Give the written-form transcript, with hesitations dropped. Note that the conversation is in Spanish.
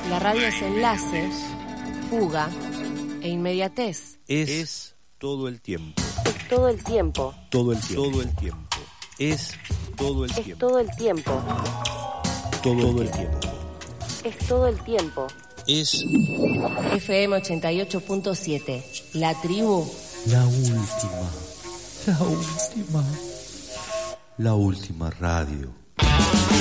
La radio es enlace, fuga e inmediatez. Es todo el tiempo. Es todo el tiempo. Todo el tiempo. Todo el tiempo. Es todo el tiempo. Es todo el tiempo. Todo el tiempo. Es todo el tiempo. Es FM 88.7. La tribu. la última. La última. La última radio.